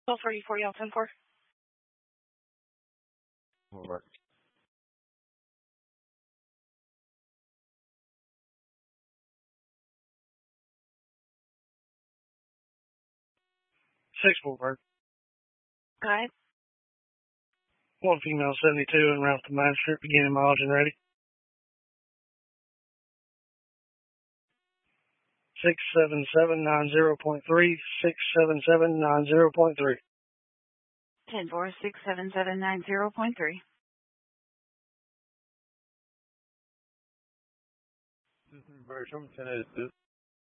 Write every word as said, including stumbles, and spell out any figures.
twelve thirty-four, y'all ten four. All right. Six will work. Alright. One female seventy-two en route to Mine Strip, beginning mileage and ready. Six seven seven nine zero point three, six seven seven nine zero point three. ten four, six seven seven nine zero point three. System version ten eighty-two.